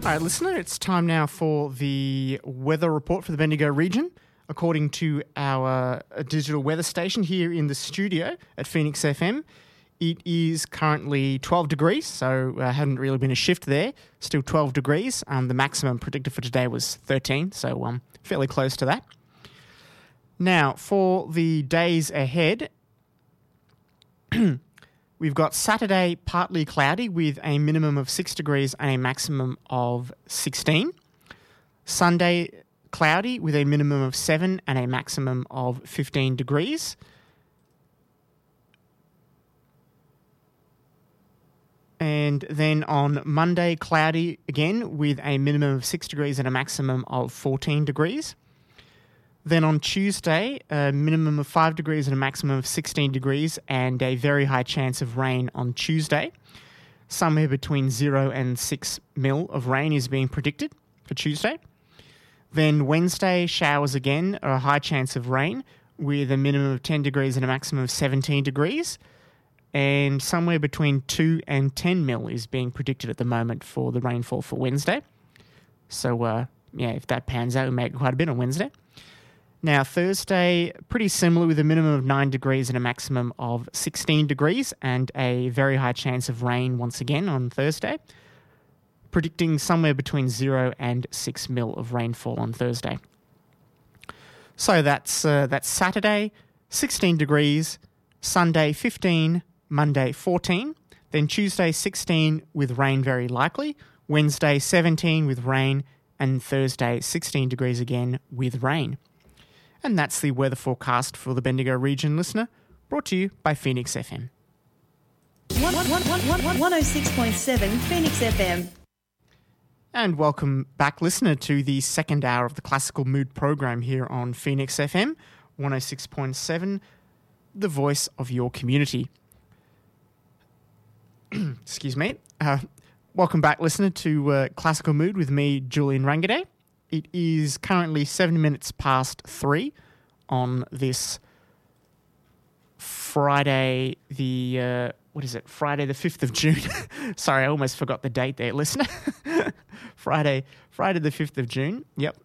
All right, listener, it's time now for the weather report for the Bendigo region. According to our digital weather station here in the studio at Phoenix FM, it is currently 12 degrees, so hadn't really been a shift there. Still 12 degrees. The maximum predicted for today was 13, so fairly close to that. Now, for the days ahead, we've got Saturday partly cloudy with a minimum of 6 degrees and a maximum of 16. Sunday cloudy with a minimum of 7 and a maximum of 15 degrees. And then on Monday, cloudy again with a minimum of 6 degrees and a maximum of 14 degrees. Then on Tuesday, a minimum of 5 degrees and a maximum of 16 degrees and a very high chance of rain on Tuesday. Somewhere between 0 and 6 mil of rain is being predicted for Tuesday. Then Wednesday, showers again, a high chance of rain with a minimum of 10 degrees and a maximum of 17 degrees. And somewhere between 2 and 10 mil is being predicted at the moment for the rainfall for Wednesday. So, if that pans out, we'll make quite a bit on Wednesday. Now, Thursday, pretty similar with a minimum of 9 degrees and a maximum of 16 degrees and a very high chance of rain once again on Thursday. Predicting somewhere between 0 and 6 mil of rainfall on Thursday. So that's Saturday, 16 degrees, Sunday 15, Monday 14, then Tuesday 16 with rain very likely, Wednesday 17 with rain, and Thursday 16 degrees again with rain. And that's the weather forecast for the Bendigo region, listener, brought to you by Phoenix FM. 106.7 Phoenix FM. And welcome back, listener, to the second hour of the Classical Mood program here on Phoenix FM, 106.7, the voice of your community. Excuse me. Welcome back, listener, to Classical Mood with me, Julian Rangaday. It is currently 7 minutes past 3 on this Friday, Friday the 5th of June. Sorry, I almost forgot the date there, listener. Friday the 5th of June. Yep.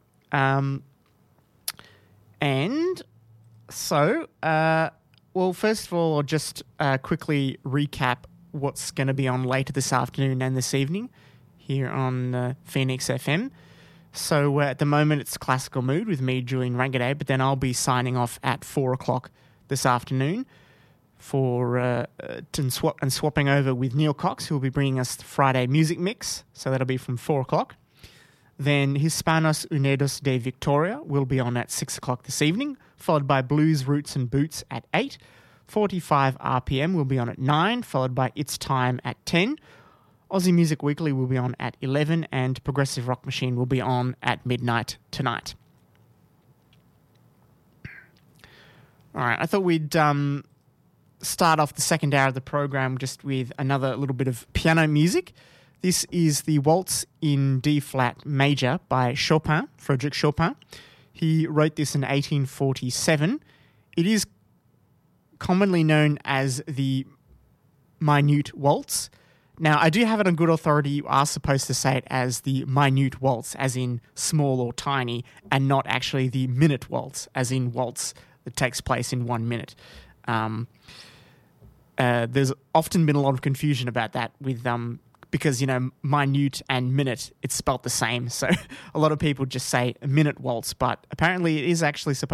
And so, first of all, I'll just quickly recap what's going to be on later this afternoon and this evening here on Phoenix FM. So at the moment, it's Classical Mood with me, Julian Rangaday, but then I'll be signing off at 4 o'clock this afternoon for swapping over with Neil Cox, who will be bringing us the Friday music mix. So that'll be from 4 o'clock. Then Hispanos Unidos de Victoria will be on at 6 o'clock this evening, followed by Blues, Roots and Boots at 8. 45 RPM will be on at 9, followed by It's Time at 10. Aussie Music Weekly will be on at 11, and Progressive Rock Machine will be on at midnight tonight. All right, I thought we'd start off the second hour of the program just with another little bit of piano music. This is the Waltz in D-flat major by Chopin, Frédéric Chopin. He wrote this in 1847. It is commonly known as the Minute Waltz. Now, I do have it on good authority. You are supposed to say it as the minute waltz, as in small or tiny, and not actually the minute waltz, as in waltz that takes place in 1 minute. There's often been a lot of confusion about that with because, minute and minute, it's spelt the same. So a lot of people just say a minute waltz, but apparently it is actually supposed